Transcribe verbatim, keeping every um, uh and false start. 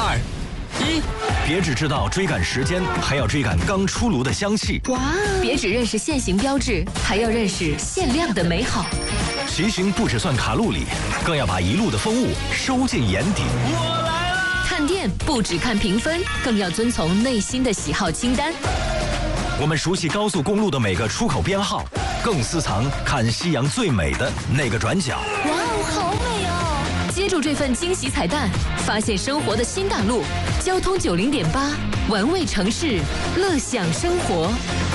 二、一，别只知道追赶时间，还要追赶刚出炉的香气。 哇！别只认识现行标志，还要认识限量的美好。 骑行不只算卡路里，更要把一路的风物收进眼底。 我来了！ 看店不只看评分，更要遵从内心的喜好清单。 我们熟悉高速公路的每个出口编号，更私藏看夕阳最美的那个转角。 哇哦，好美哦！接住这份惊喜彩蛋，发现生活的新大陆。交通九零点八，玩味城市，乐享生活。